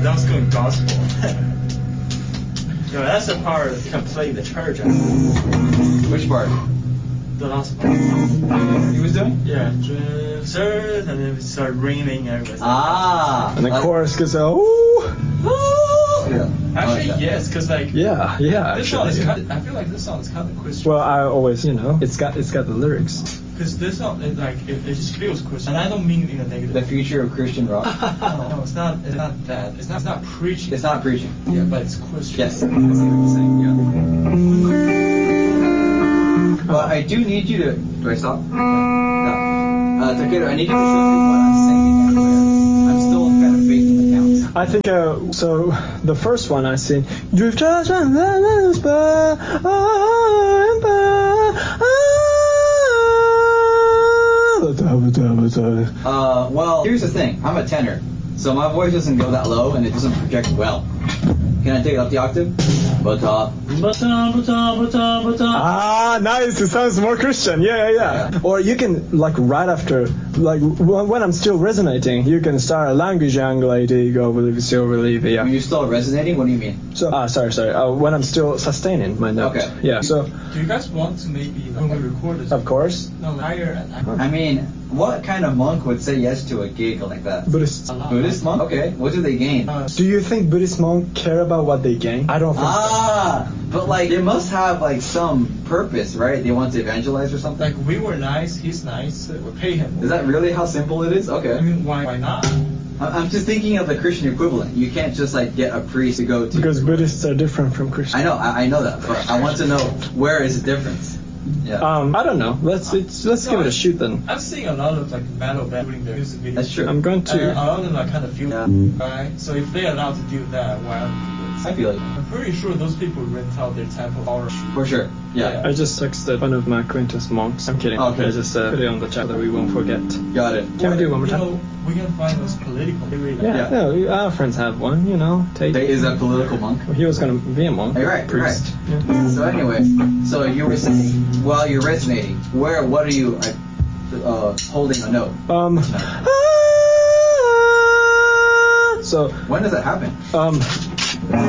that was going gospel. No, that's the part that can play the church. Which part? The last part. He was doing? Yeah, and then it started raining and everything. Ah. And the chorus goes, oh. Yeah. Actually, yes, because like Yeah. this song is Actually. kind of, I feel like this song is kind of Christian. Well, I always, it's got the lyrics. Because this song is like it just feels Christian, and I don't mean in a negative. The future of Christian rock. No, it's not that. It's not preaching. It's not preaching. Yeah, but it's Christian. Yes, I see what you're saying. Yeah. But I do need you to. Do I stop? No. Takeru, I need you to show me what I'm singing anywhere. I'm still kind of faking the counts. I think, so the first one I sing, you've just run well, here's the thing. I'm a tenor, so my voice doesn't go that low and it doesn't project well. Can I take it up the octave? Nice. It sounds more Christian. Yeah. Or you can, like, right after, like, when I'm still resonating, you can start language angulating, go believe, still believe, yeah. When you're still resonating, what do you mean? So, sorry. When I'm still sustaining my note. Okay. Yeah, so. Do you guys want to maybe, like, when we record this? Of course. No, higher and I mean, what kind of monk would say yes to a gig like that? Buddhist. Buddhist monk? Okay. What do they gain? Do you think Buddhist monks care about what they gain? I don't think so. But like, they must have like some purpose, right? They want to evangelize or something? Like, we were nice, he's nice, we'll pay him. Is that really how simple it is? Okay. I mean, why not? I'm just thinking of the Christian equivalent. You can't just like get a priest to go to. Because Buddhists are different from Christians. I know that, but I want to know where is the difference. Yeah. I don't know. Let's give it a shoot then. I'm seeing a lot of like metal bands doing their music videos. That's true. I'm going to. A lot of them are kind of feel right. So if they're allowed to do that, why aren't we? I feel like I'm pretty sure those people rent out their temple or for sure. Yeah. I just texted one of my acquaintance monks. I'm kidding. Okay. I just put it on the chat that we won't forget. Got it. Can we do it one more You time? know, we can find those political. Yeah. No, our friends have one. Tate. Is a political monk. He was gonna be a monk. You're right. Priest. Right. Yeah. So anyway, so you were saying while you're resonating, what are you holding a note? So when does that happen?